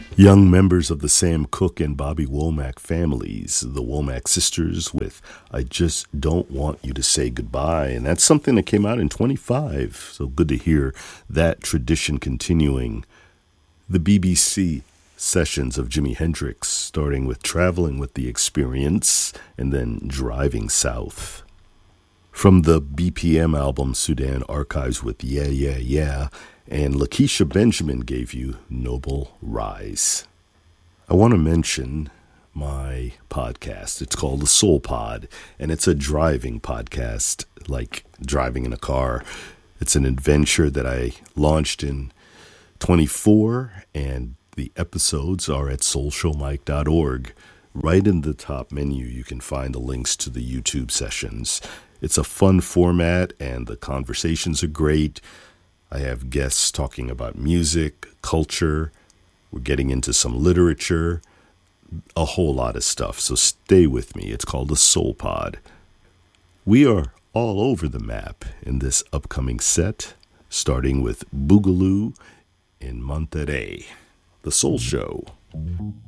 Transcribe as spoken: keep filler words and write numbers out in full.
Young members of the Sam Cooke and Bobby Womack families, the Womack sisters with I Just Don't Want You to Say Goodbye. And that's something that came out in twenty-five. So good to hear that tradition continuing. The B B C sessions of Jimi Hendrix, starting with Traveling with the Experience and then Driving South. From the B P M album Sudan Archives with Yeah, Yeah, Yeah, and Lakeisha Benjamin gave you Noble Rise. I want to mention my podcast. It's called The Soul Pod, and it's a driving podcast, like driving in a car. It's an adventure that I launched in twenty-four, and the episodes are at soul show mike dot org. Right in the top menu, you can find the links to the YouTube sessions. It's a fun format, and the conversations are great. I have guests talking about music, culture. We're getting into some literature, a whole lot of stuff. So stay with me. It's called the Soul Pod. We are all over the map in this upcoming set, starting with Boogaloo in Monterey, the Soul Show.